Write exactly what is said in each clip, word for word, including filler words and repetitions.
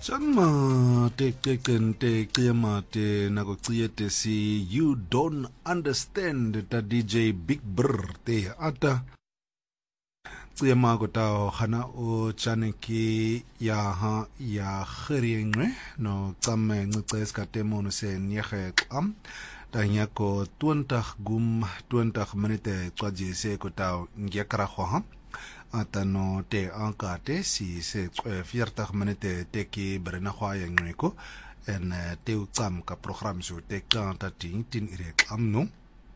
Janma te kente kiyama te nagotsiyete si You Don't Understand ta D J Big Brr te ata tsiyama ko tao hana o chaneki ya ha ya khiriengwe no tsamme ngces ka temo no se nyege am tanya ko twintig gum twintig minute kwaje se ko tao ngekra kho ha atano te ankate si se veertig minute te ki brena khwaye ngweko en te utsam ka program so te kanta ting tin irek amno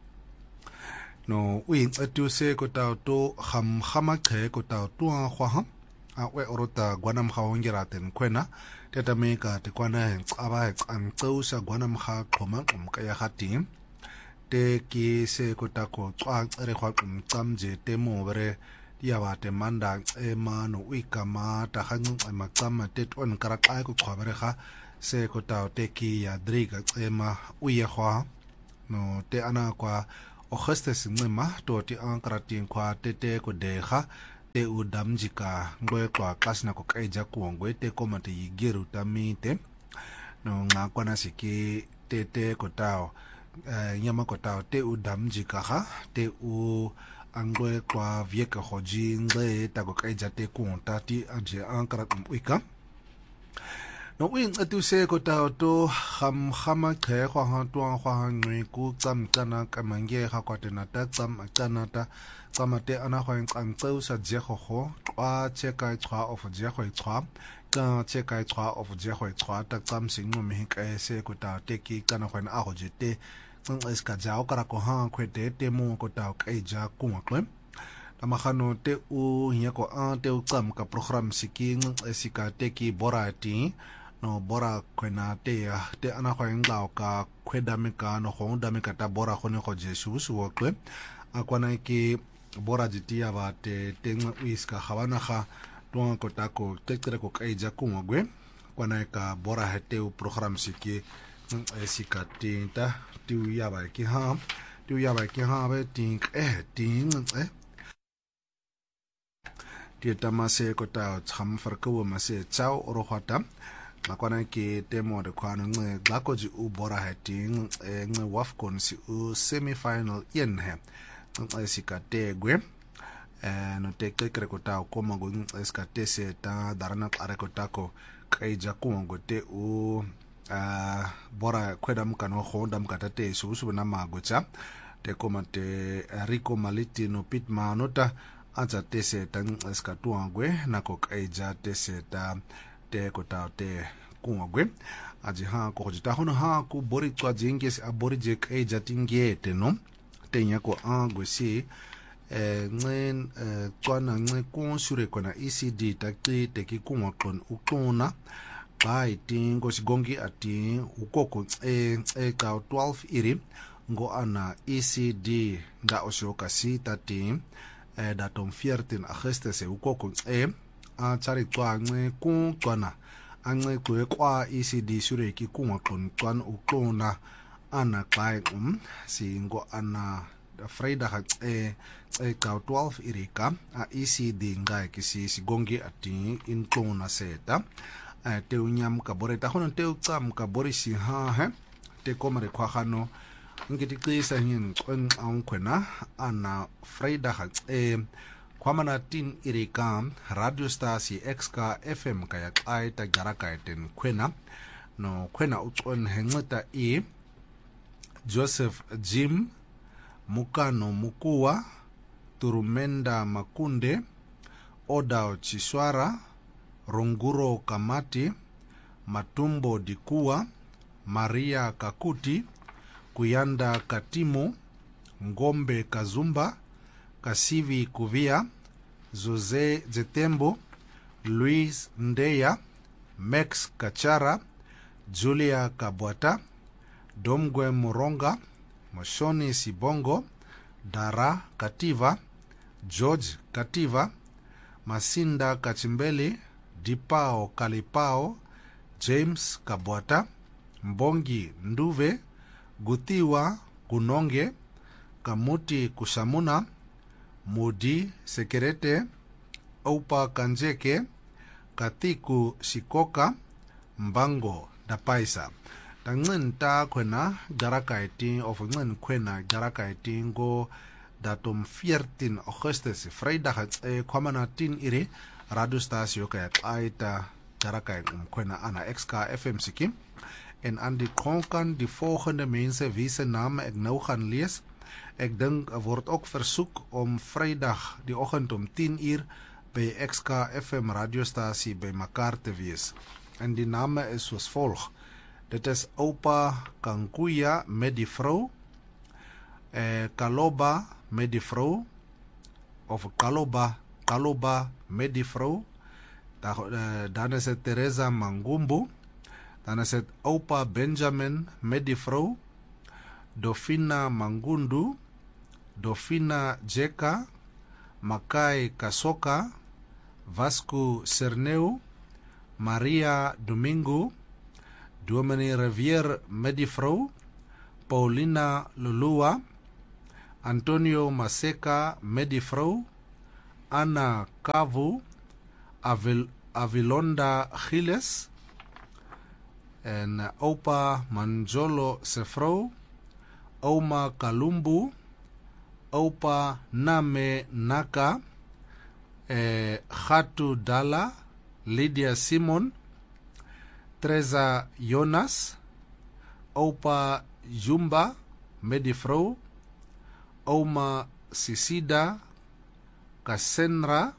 no wi atu se ko ta to kham khama khe ko ta to khwa a we orota gwanam khawongira ten kwena teta meka te kwana aba an tsusa gwanam kha khoma umka ya khatim te ki se ko ta ko tswa tsere khwa umtsamje te mo bere ya ba te manda e mano ikama ta khang matsama te ton karaka ko khwaberega se ko ta te ki ya driga ema uye khwa no te ana kwa Augustus ngema to ti ankratin kwa te te ko deha te udamjika ngwe kwa kasna ko kaija ko ngwe te ko mate yigiru tamite no nga kwana siki te te ko tao nyama ko tao te udamjika ha te u angwe kwa vieka hoji ngwe ta ko kaija te ko tati anje ankrat uika no win atu se ko ta to kham khama khe kho ha to kho ngwe ku tsam kana ka mange kha ko te na ta tsam kana ta tsamate ana kho ang tsau sa je kho kho kwa che kai chwa of je kho chwa ka che kai chwa of je kho chwa ta tsam sing no me ka se ko ta te ki kana kho na a ho je te tsang es ka jao kara ko ha khwe te te mo ko ta kai ja ku ma klem tamahano te u nya ko an te u tsam ka program siking esika te ki borati no bora kwena te ya te ana kwa ngao ka kwedamika no hondamika ta bora khone kho jesu suwo kwe akwana ki bora jitia ba te tenga uiska khawana kha to ko ta ko tekere ko kaija kumogwe kwana ka bora hete u program siki sika tinta tu ya ba ki ha tu ya ba ki ha ba ting eh ting eh ti tamase ko ta cham farko ma se chao ro khata makwana ke temo de kwana nge glakoji u bora hating nge wafcon si u semi final yen he nge sikate gwe no te kekre ko ta ko mango nge sikate se ta darana are ko ta ko kaija ko ngo te u bora kweda mkano honda mkata te su su na magocha te komate Rico Maliti no pitmanota acha te se ta nge sikatu ngwe na ko kaija te se ta te ko ta te kungwe aji ha ko jita hono ha ku bori twa jingesi a bori je kai jatinge te no te nya ko angwe si eh ngen tswana ngwe ko sure kona E C D ta ti te ki kungwa kon ukona bai tingo sigongi ati ukoko e e ka twelve iri ngo ana E C D nda oshoka si ta ti eh datum veertien Augustus e ukoko e a tsari tswa ngwe ku tswana anxe kwe kwa E C D sure ki kunwa kon twan ukona ana kai um singo ana Friday ha e e ka twelve irika a E C D ngai ki si sigongi ati in tona seta a te unyam ka boreta hono te utsam ka borisi ha he te komare kwa khano ngiti qisa hin qon an kwena ana Friday ha e kwa mana tin irika radio star si X K F M kaya kai ta garaka eten kwena no kwena utson hengeta e Joseph Jim Mukano Mukua Turumenda Makunde Odao Chiswara Ronguro Kamati Matumbo Dikua Maria Kakuti Kuyanda Katimu Ngombe Kazumba Kasivi Kuvia, Jose Zetembo, Luis Ndeya, Max Kachara, Julia Kabwata, Domgwe Moronga, Moshoni Sibongo, Dara Kativa, George Kativa, Masinda Kachimbeli, Dipao Kalipao, James Kabwata, Mbongi Nduve, Gutiwa Kunonge, Kamuti Kushamuna, Mudi Sekerete, Opa Kanjeke, Katiku Shikoka, Mbango Dapaisa Tangin ta kwena Jarakaiti of Ngin kwena Jarakaiti go datum veertien Augustus vrijdag het e kwamana tien iri radiostasio kaya aita Jarakai kwena ana X K F M siki en aan die konkan die volgende mense wie se name ek nou gaan lees. Ek dink word ook versoek om vrijdag die oggend om tien uur by X K F M radiostasie by mekaar te wees. En die name is soos volg. Dit is Oupa Kankuya met die vrou, eh, Kaloba met die vrou, of Kaloba, Kaloba met die vrou, da, uh, dan is het Teresa Mangumbu, dan is het Oupa Benjamin met die vrou, Dofina Mangundu, Dofina Jeka, Makai Kasoka, Vasco Cerneu, Maria Domingo, Dominee Rivier met die vrou, Paulina Lulua, Antonio Maseka met die vrou, Anna Kavu, Avil, Avilonda Giles, en uh, Opa Manjolo se vrou, Oma Kalumbu, Opa Name Naka, eh, Khatu Dala, Lydia Simon, Teresa Jonas, Opa Jumba met die vrou, Oma Sisida Cassandra,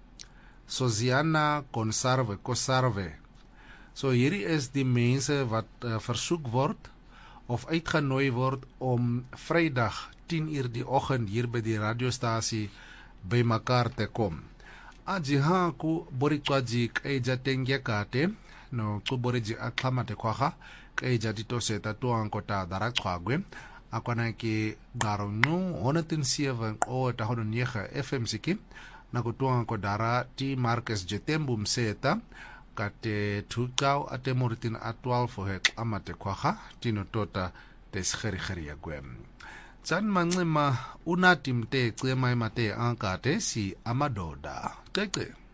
Sosiana Conserve, Conserve. So hierdie is die mense wat uh, versoek word of uitgenooi word om vrijdag tien uur die oggend hier by die radiostasie by mekaar te kom. Aji ha ku borikwaji kaija tenge kate, no ku boriji aklamate kwaha, kaija ditose tatuan kota darak kwagwe, akwana ki garonyo honderd zeven o tahun negen F M siki, na kutuan kodara ti Marcus Jetembu mseta, kate tukau ate muritin atwal fohek amate kwaha, tino tota teskeri kheri agwem. Chan manglima unatimte klema mate ankate si amadoda. Teke.